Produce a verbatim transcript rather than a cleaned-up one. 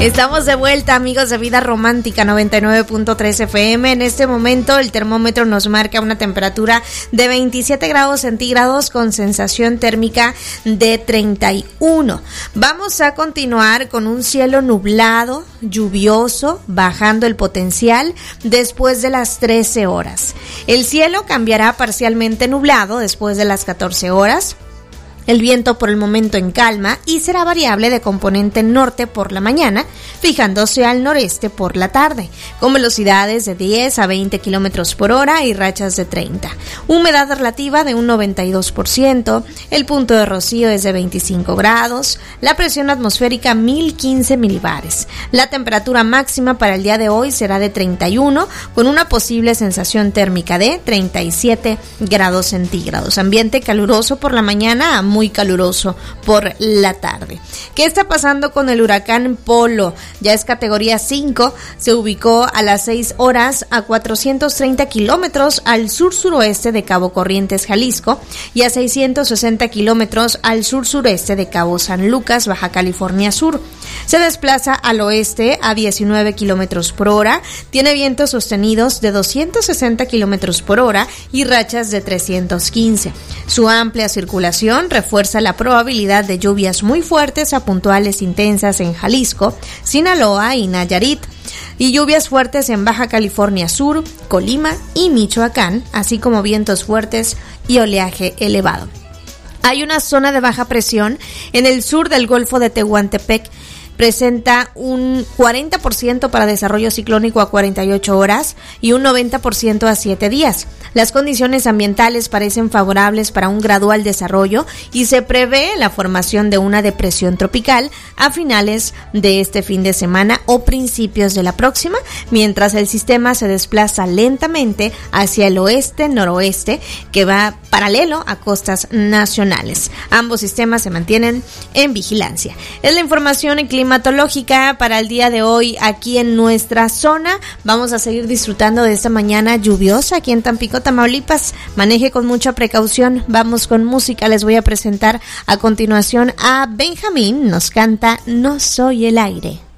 Estamos de vuelta, amigos de Vida Romántica noventa y nueve punto tres F M. En este momento el termómetro nos marca una temperatura de veintisiete grados centígrados con sensación térmica de treinta y uno. Vamos a continuar con un cielo nublado, lluvioso, bajando el potencial después de las trece horas. El cielo cambiará parcialmente nublado después de las catorce horas. El viento por el momento en calma y será variable de componente norte por la mañana, fijándose al noreste por la tarde, con velocidades de diez a veinte kilómetros por hora y rachas de treinta. Humedad relativa de un noventa y dos por ciento, el punto de rocío es de veinticinco grados, la presión atmosférica mil quince milibares. La temperatura máxima para el día de hoy será de treinta y uno, con una posible sensación térmica de treinta y siete grados centígrados. Ambiente caluroso por la mañana a muy caluroso por la tarde. ¿Qué está pasando con el huracán Polo? Ya es categoría cinco, se ubicó a las seis horas a cuatrocientos treinta kilómetros al sur-suroeste de Cabo Corrientes, Jalisco, y a seiscientos sesenta kilómetros al sur-sureste de Cabo San Lucas, Baja California Sur. Se desplaza al oeste a diecinueve kilómetros por hora, tiene vientos sostenidos de doscientos sesenta kilómetros por hora y rachas de trescientos quince. Su amplia circulación refuerza la probabilidad de lluvias muy fuertes a puntuales intensas en Jalisco, Sinaloa y Nayarit, y lluvias fuertes en Baja California Sur, Colima y Michoacán, así como vientos fuertes y oleaje elevado. Hay una zona de baja presión en el sur del Golfo de Tehuantepec. Presenta un cuarenta por ciento para desarrollo ciclónico a cuarenta y ocho horas y un noventa por ciento a siete días. Las condiciones ambientales parecen favorables para un gradual desarrollo y se prevé la formación de una depresión tropical a finales de este fin de semana o principios de la próxima, mientras el sistema se desplaza lentamente hacia el oeste-noroeste, que va paralelo a costas nacionales. Ambos sistemas se mantienen en vigilancia. Es la información en climatológica para el día de hoy aquí en nuestra zona. Vamos a seguir disfrutando de esta mañana lluviosa aquí en Tampico, Tamaulipas. Maneje con mucha precaución. Vamos con música. Les voy a presentar a continuación a Benjamín. Nos canta No Soy el Aire.